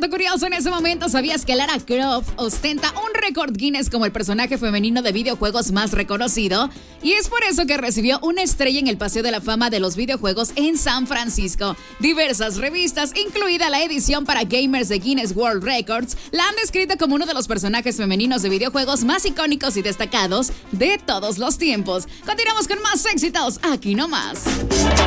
dato curioso en ese momento, ¿sabías que Lara Croft ostenta un récord Guinness como el personaje femenino de videojuegos más reconocido? Y es por eso que recibió una estrella en el Paseo de la Fama de los videojuegos en San Francisco. Diversas revistas, incluida la edición para gamers de Guinness World Records, la han descrito como uno de los personajes femeninos de videojuegos más icónicos y destacados de todos los tiempos. Continuamos con más éxitos, aquí nomás.